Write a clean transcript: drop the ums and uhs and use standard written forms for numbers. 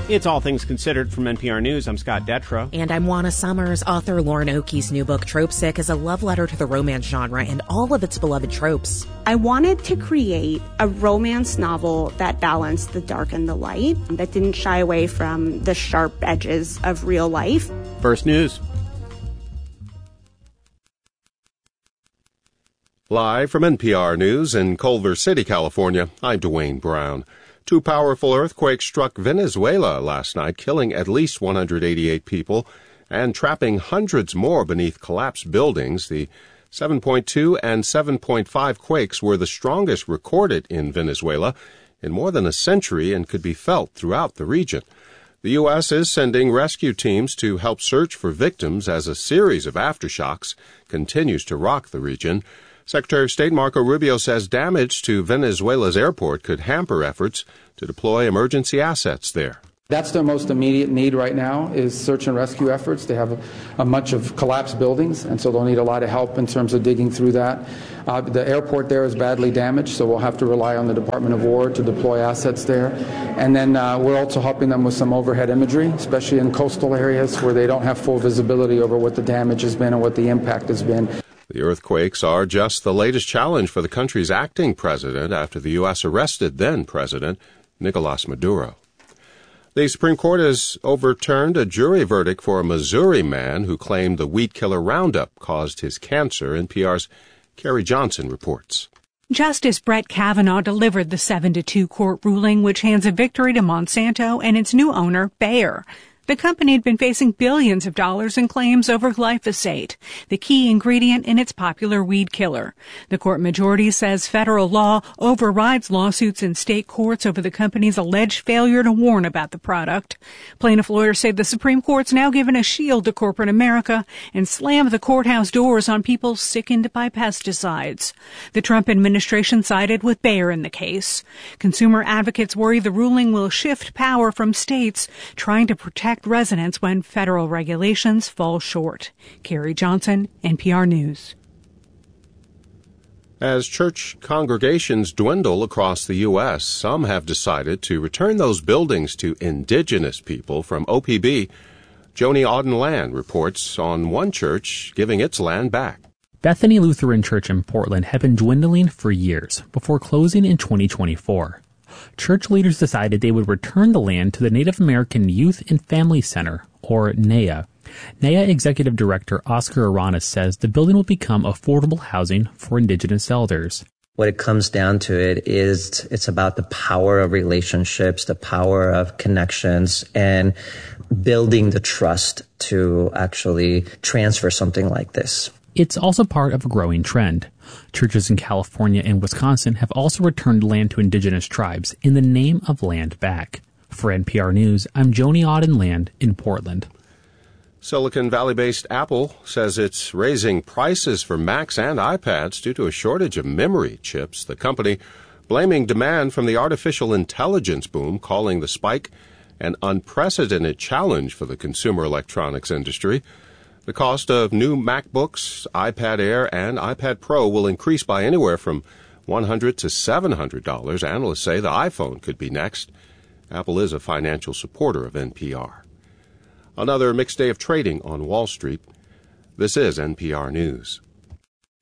It's All Things Considered from NPR News. I'm Scott Detrow. And I'm Juana Summers. Author Lauren Oakey's new book, Tropesick, is a love letter to the romance genre and all of its beloved tropes. I wanted to create a romance novel that balanced the dark and the light, that didn't shy away from the sharp edges of real life. First News. Live from NPR News in Culver City, California, I'm Dwayne Brown. Two powerful earthquakes struck Venezuela last night, killing at least 188 people and trapping hundreds more beneath collapsed buildings. The 7.2 and 7.5 quakes were the strongest recorded in Venezuela in more than a century and could be felt throughout the region. The U.S. is sending rescue teams to help search for victims as a series of aftershocks continues to rock the region. Secretary of State Marco Rubio says damage to Venezuela's airport could hamper efforts to deploy emergency assets there. That's their most immediate need right now is search and rescue efforts. They have a bunch of collapsed buildings, and so they'll need a lot of help in terms of digging through that. The airport there is badly damaged, so we'll have to rely on the Department of War to deploy assets there. And then we're also helping them with some overhead imagery, especially in coastal areas where they don't have full visibility over what the damage has been and what the impact has been. The earthquakes are just the latest challenge for the country's acting president after the U.S. arrested then-President Nicolas Maduro. The Supreme Court has overturned a jury verdict for a Missouri man who claimed the weed killer Roundup caused his cancer. NPR's Carrie Johnson reports. Justice Brett Kavanaugh delivered the 7-2 court ruling, which hands a victory to Monsanto and its new owner, Bayer. The company had been facing billions of dollars in claims over glyphosate, the key ingredient in its popular weed killer. The court majority says federal law overrides lawsuits in state courts over the company's alleged failure to warn about the product. Plaintiff lawyers say the Supreme Court's now given a shield to corporate America and slammed the courthouse doors on people sickened by pesticides. The Trump administration sided with Bayer in the case. Consumer advocates worry the ruling will shift power from states trying to protect residents when federal regulations fall short. Carrie Johnson, NPR News. As church congregations dwindle across the U.S., some have decided to return those buildings to indigenous people. From OPB, Joni Auden-Land reports on one church giving its land back. Bethany Lutheran Church in Portland had been dwindling for years before closing in 2024. Church leaders decided they would return the land to the Native American Youth and Family Center, or NAYA. NAYA Executive Director Oscar Aranas says the building will become affordable housing for Indigenous elders. What it comes down to it's about the power of relationships, the power of connections, and building the trust to actually transfer something like this. It's also part of a growing trend. Churches in California and Wisconsin have also returned land to indigenous tribes in the name of Land Back. For NPR News, I'm Joni Auden-Land in Portland. Silicon Valley-based Apple says it's raising prices for Macs and iPads due to a shortage of memory chips. The company blaming demand from the artificial intelligence boom, calling the spike an unprecedented challenge for the consumer electronics industry. The cost of new MacBooks, iPad Air, and iPad Pro will increase by anywhere from $100 to $700. Analysts say the iPhone could be next. Apple is a financial supporter of NPR. Another mixed day of trading on Wall Street. This is NPR News.